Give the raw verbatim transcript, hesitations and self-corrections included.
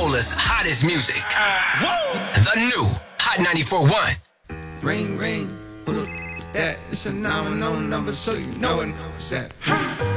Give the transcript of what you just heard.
Bola's hottest music. The new Hot ninety-four point one. Ring, ring, who the f- is that? It's a nine one zero number, so you know it. What's that?